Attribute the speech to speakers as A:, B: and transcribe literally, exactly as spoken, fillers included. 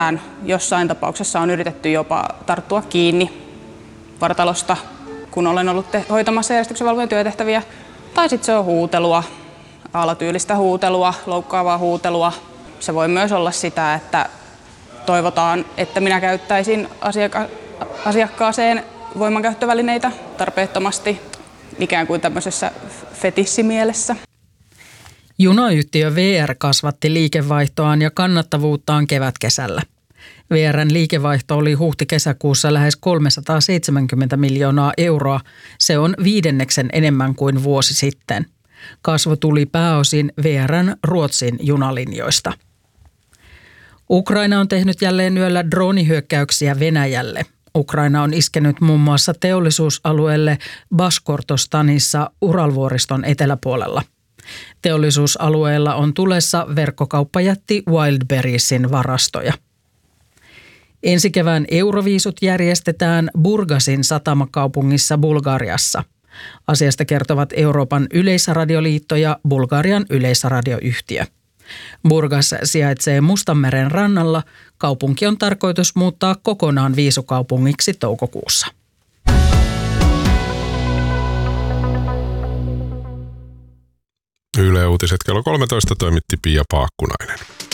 A: Jossain tapauksessa on yritetty jopa tarttua kiinni vartalosta, kun olen ollut te- hoitamassa järjestyksenvalvojan työtehtäviä. Tai sitten se on huutelua, alatyylistä huutelua, loukkaavaa huutelua. Se voi myös olla sitä, että toivotaan, että minä käyttäisin asiaka- asiakkaaseen voimankäyttövälineitä tarpeettomasti, ikään kuin tämmöisessä fetissimielessä.
B: Junayhtiö V R kasvatti liikevaihtoaan ja kannattavuuttaan kevätkesällä. V R:n liikevaihto oli huhti-kesäkuussa lähes kolmesataaseitsemänkymmentä miljoonaa euroa. Se on viidenneksen enemmän kuin vuosi sitten. Kasvu tuli pääosin V R:n Ruotsin junalinjoista. Ukraina on tehnyt jälleen yöllä droonihyökkäyksiä Venäjälle. Ukraina on iskenyt muun muassa teollisuusalueelle Bashkortostanissa Uralvuoriston eteläpuolella. Teollisuusalueella on tulessa verkkokauppajätti Wildberriesin varastoja. Ensi kevään Euroviisut järjestetään Burgasin satamakaupungissa Bulgariassa. Asiasta kertovat Euroopan yleisradioliitto ja Bulgarian yleisradioyhtiö. Burgas sijaitsee Mustanmeren rannalla. Kaupunki on tarkoitus muuttaa kokonaan viisukaupungiksi toukokuussa.
C: Yle Uutiset kello kolmetoista toimitti Pia Paakkunainen.